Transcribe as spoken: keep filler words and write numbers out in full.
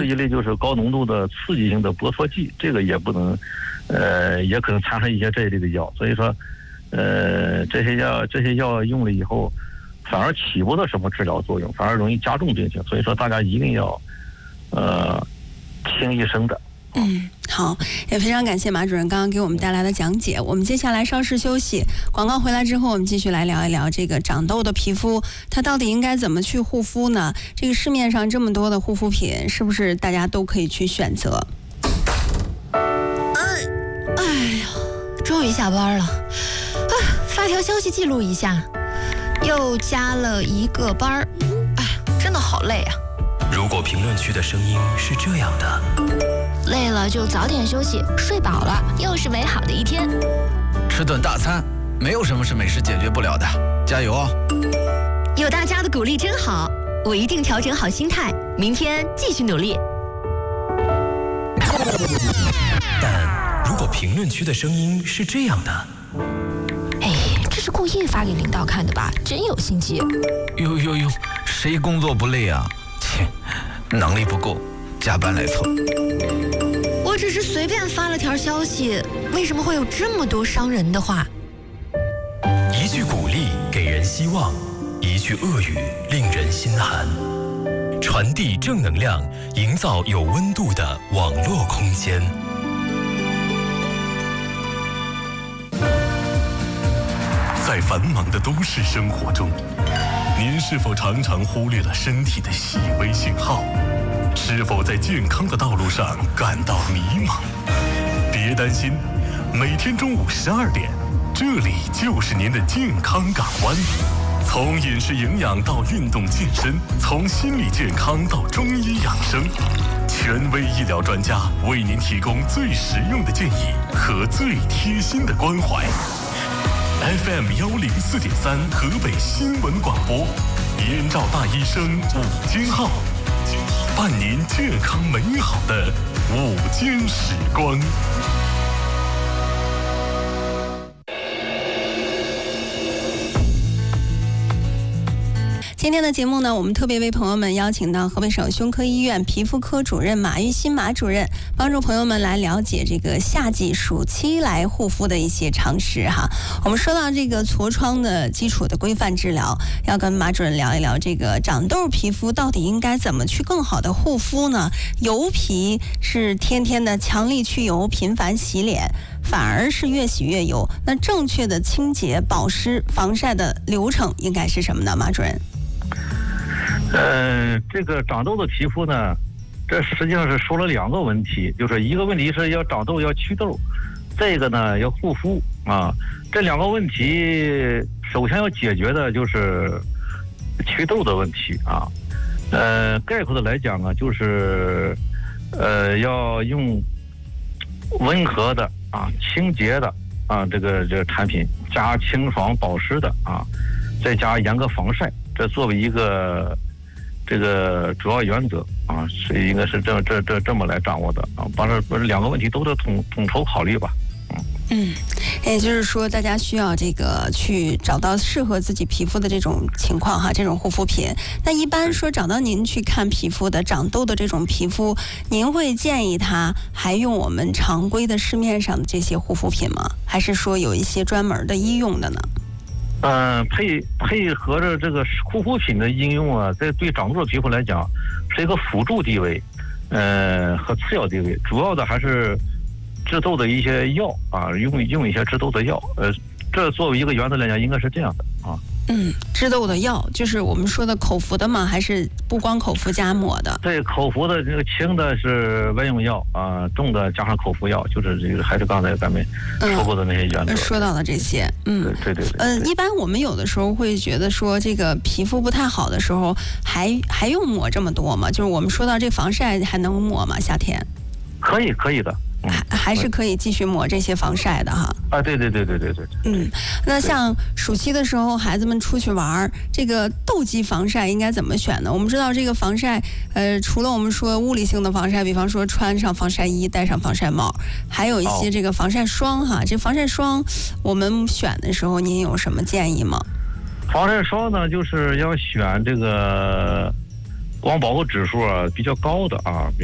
一类就是高浓度的刺激性的剥脱剂，这个也不能，呃，也可能掺上一些这一类的药。所以说，呃，这些药这些药用了以后，反而起不到什么治疗作用，反而容易加重病情。所以说，大家一定要，呃，听医生的。 嗯，好，也非常感谢马主任刚刚给我们带来的讲解。我们接下来稍事休息，广告回来之后，我们继续来聊一聊这个长痘的皮肤，它到底应该怎么去护肤呢？这个市面上这么多的护肤品，是不是大家都可以去选择？ 嗯，哎呀，终于下班了，啊，发条消息记录一下，又加了一个班儿，哎，真的好累啊。 如果评论区的声音是这样的， 累了就早点休息，睡饱了又是美好的一天。 吃顿大餐，没有什么是美食解决不了的，加油哦！ 有大家的鼓励真好，我一定调整好心态，明天继续努力。 但如果评论区的声音是这样的， 哎，这是故意发给领导看的吧？真有心机。 呦呦呦，谁工作不累啊？切，能力不够，加班来凑。 我只是随便发了条消息，为什么会有这么多伤人的话？ 一句鼓励给人希望，一句恶语令人心寒。传递正能量，营造有温度的网络空间。在繁忙的都市生活中，您是否常常忽略了身体的细微信号？是否在健康的道路上感到迷茫？别担心，每天中午十二点，这里就是您的健康港湾。从饮食营养到运动健身，从心理健康到中医养生，权威医疗专家为您提供最实用的建议和最贴心的关怀。F M 幺零四点三河北新闻广播，燕赵大医生午间号，伴您健康美好的午间时光。 今天的节目呢，我们特别为朋友们邀请到河北省胸科医院皮肤科主任马玉新马主任，帮助朋友们来了解这个夏季暑期来护肤的一些常识哈。我们说到这个痤疮的基础的规范治疗，要跟马主任聊一聊这个长痘皮肤到底应该怎么去更好的护肤呢？油皮是天天的强力去油，频繁洗脸，反而是越洗越油。那正确的清洁、保湿、防晒的流程应该是什么呢？马主任？ 呃，这个长痘的皮肤呢，这实际上是说了两个问题，就是一个问题是要长痘要祛痘，这个呢要护肤啊。这两个问题，首先要解决的就是祛痘的问题啊。呃，概括的来讲啊，就是呃要用温和的啊、清洁的啊这个这个产品，加清爽保湿的啊，再加严格防晒。这作为一个这个主要原则啊，是应该是这这这这么来掌握的啊，把这不是两个问题都得统统筹考虑吧。嗯嗯，也就是说，大家需要这个去找到适合自己皮肤的这种情况哈，这种护肤品。那一般说找到您去看皮肤的长痘的这种皮肤，您会建议他还用我们常规的市面上的这些护肤品吗？还是说有一些专门的医用的呢？ 嗯、呃，配配合着这个护肤品的应用啊，在对长痘的皮肤来讲，是一个辅助地位，呃和次要地位，主要的还是治痘的一些药啊，用用一些治痘的药，呃，这作为一个原则来讲，应该是这样的啊。 嗯，治痘的药就是我们说的口服的吗？还是不光口服加抹的？ 对，口服的这个轻的是外用药啊，重的加上口服药，就是这个还是刚才咱们说过的那些原则。 嗯、说到的这些，嗯， 对对对。 嗯、呃，一般我们有的时候会觉得说，这个皮肤不太好的时候，还还用抹这么多吗？就是我们说到这防晒还能抹吗？夏天？ 可以，可以的。 还还是可以继续抹这些防晒的哈。 啊，对对对对对对。 嗯，那像暑期的时候，孩子们出去玩，这个痘肌防晒应该怎么选呢？我们知道这个防晒，呃，除了我们说物理性的防晒，比方说穿上防晒衣、戴上防晒帽，还有一些这个防晒霜哈。这防晒霜我们选的时候，您有什么建议吗？ 防晒霜呢，就是要选这个光保护指数啊比较高的啊。